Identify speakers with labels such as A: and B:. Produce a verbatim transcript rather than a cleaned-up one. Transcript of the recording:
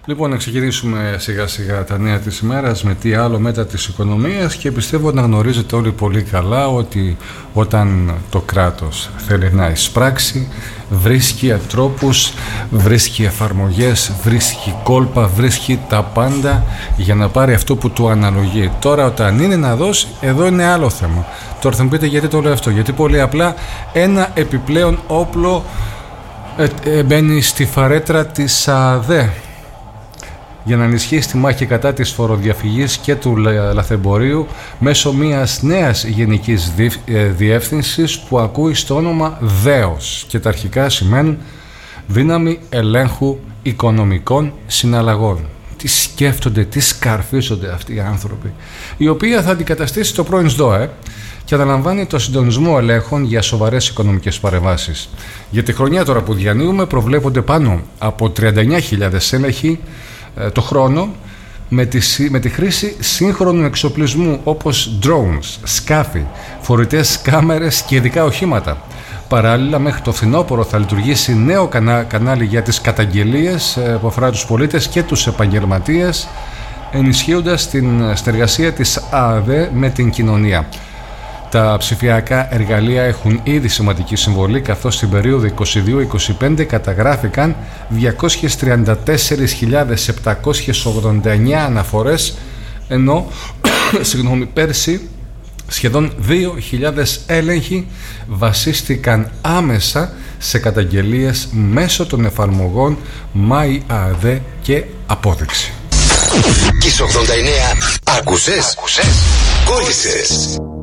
A: Λοιπόν, να ξεκινήσουμε σιγά σιγά τα νέα της ημέρας με τι άλλο μετά της οικονομίας, και πιστεύω να γνωρίζετε όλοι πολύ καλά ότι όταν το κράτος θέλει να εισπράξει, βρίσκει τρόπους, βρίσκει εφαρμογές, βρίσκει κόλπα, βρίσκει τα πάντα για να πάρει αυτό που του αναλογεί. Τώρα όταν είναι να δώσει, εδώ είναι άλλο θέμα. Τώρα θα μου πείτε γιατί το λέω αυτό, γιατί πολύ απλά ένα επιπλέον όπλο ε, ε, μπαίνει στη φαρέτρα της ΑΔΕ για να ενισχύσει τη μάχη κατά της φοροδιαφυγής και του λαθρεμπορίου μέσω μιας νέας γενικής διεύθυνσης που ακούει στο όνομα ΔΕΟΣ, και τα αρχικά σημαίνουν Δύναμη Ελέγχου Οικονομικών Συναλλαγών. Τι σκέφτονται, τι σκαρφίζονται αυτοί οι άνθρωποι, η οποία θα αντικαταστήσει το πρώην ΣΔΟΕ και αναλαμβάνει το συντονισμό ελέγχων για σοβαρές οικονομικές παρεμβάσεις. Για τη χρονιά τώρα που διανύουμε προβλέπονται πάνω από τριάντα εννιά χιλιάδες έλεγχοι το χρόνο με τη, με τη χρήση σύγχρονου εξοπλισμού όπως drones, σκάφη, φορητές κάμερες και ειδικά οχήματα. Παράλληλα, μέχρι το φθινόπωρο θα λειτουργήσει νέο κανά, κανάλι για τις καταγγελίες που αφορά τους πολίτες και τους επαγγελματίες, ενισχύοντας την συνεργασία της ΑΔΕ με την κοινωνία. Τα ψηφιακά εργαλεία έχουν ήδη σημαντική συμβολή, καθώς στην περίοδο είκοσι δύο είκοσι πέντε καταγράφηκαν διακόσιες τριάντα τέσσερις χιλιάδες επτακόσιες ογδόντα εννιά αναφορές, ενώ συγγνώμη, πέρσι σχεδόν δύο χιλιάδες έλεγχοι βασίστηκαν άμεσα σε καταγγελίες μέσω των εφαρμογών MyAD και Απόδειξη.
B: Kiss ογδόντα εννέα. Άκουσες? Άκουσες? Κόλλησες.